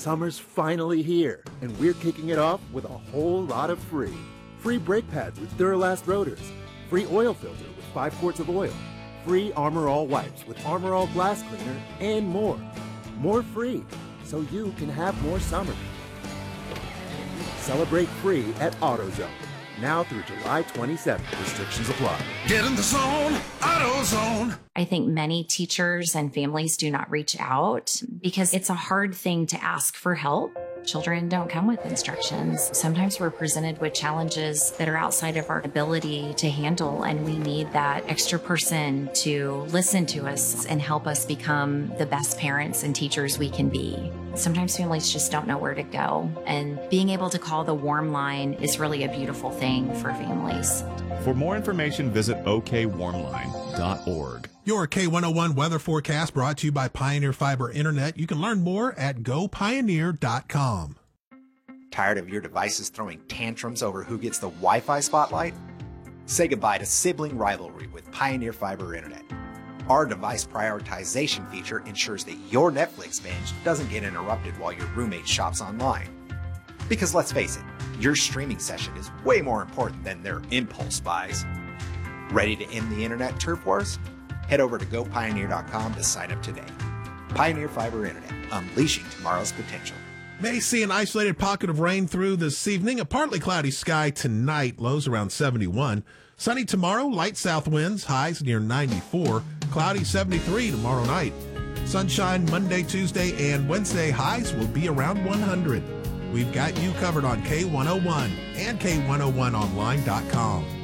Summer's finally here, and we're kicking it off with a whole lot of free. Free brake pads with Duralast rotors. Free oil filter with 5 quarts of oil. Free Armor All wipes with Armor All glass cleaner, and more. More free, so you can have more summer. Celebrate free at AutoZone. Now through July 27th. Restrictions apply. Get in the zone, AutoZone. I think many teachers and families do not reach out because it's a hard thing to ask for help. Children don't come with instructions. Sometimes we're presented with challenges that are outside of our ability to handle, and we need that extra person to listen to us and help us become the best parents and teachers we can be. Sometimes families just don't know where to go, and being able to call the warm line is really a beautiful thing for families. For more information, visit okwarmline.org. Your K101 weather forecast brought to you by Pioneer Fiber Internet. You can learn more at gopioneer.com. Tired of your devices throwing tantrums over who gets the Wi-Fi spotlight? Say goodbye to sibling rivalry with Pioneer Fiber Internet. Our device prioritization feature ensures that your Netflix binge doesn't get interrupted while your roommate shops online. Because let's face it, your streaming session is way more important than their impulse buys. Ready to end the internet turf wars? Head over to gopioneer.com to sign up today. Pioneer Fiber Internet, unleashing tomorrow's potential. May see an isolated pocket of rain through this evening. A partly cloudy sky tonight, lows around 71. Sunny tomorrow, light south winds, highs near 94. Cloudy 73 tomorrow night. Sunshine Monday, Tuesday, and Wednesday, highs will be around 100. We've got you covered on K101 and K101online.com.